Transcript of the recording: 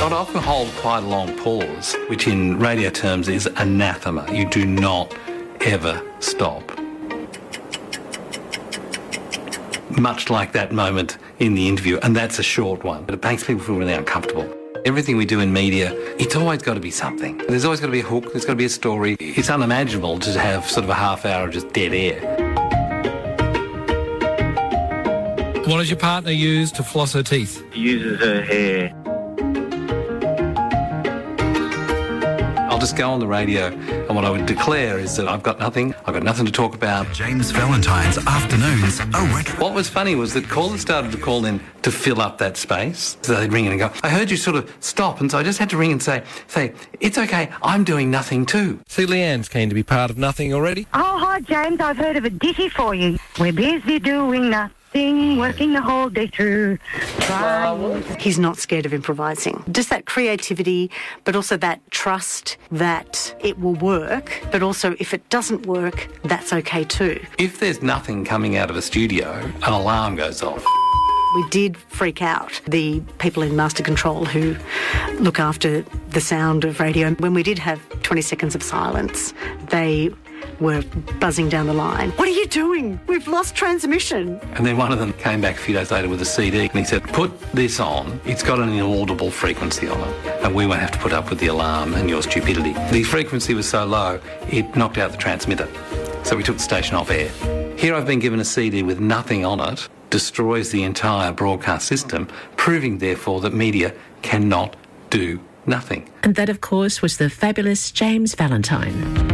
I'd often hold quite a long pause, which in radio terms is anathema. You do not ever stop. Much like that moment in the interview, and that's a short one, but it makes people feel really uncomfortable. Everything we do in media, it's always got to be something. There's always got to be a hook, there's got to be a story. It's unimaginable to have sort of a half hour of just dead air. What does your partner use to floss her teeth? She uses her hair. I'll just go on the radio, and what I would declare is that I've got nothing to talk about. James Valentine's afternoons are retro. What was funny was that callers started to call in to fill up that space. So they'd ring in and go, I heard you sort of stop, and so I just had to ring and say, it's okay, I'm doing nothing too. See, Leanne's keen to be part of nothing already. Oh, hi, James, I've heard of a ditty for you. We're busy doing nothing, working the whole day through. He's not scared of improvising. Just that creativity, but also that trust that it will work, but also if it doesn't work, that's okay too. If there's nothing coming out of a studio, an alarm goes off. We did freak out. The people in Master Control who look after the sound of radio, when we did have 20 seconds of silence, they were buzzing down the line. What are you doing? We've lost transmission. And then one of them came back a few days later with a CD and he said, put this on, it's got an inaudible frequency on it and we won't have to put up with the alarm and your stupidity. The frequency was so low, it knocked out the transmitter. So we took the station off air. Here I've been given a CD with nothing on it, destroys the entire broadcast system, proving therefore that media cannot do nothing. And that, of course, was the fabulous James Valentine.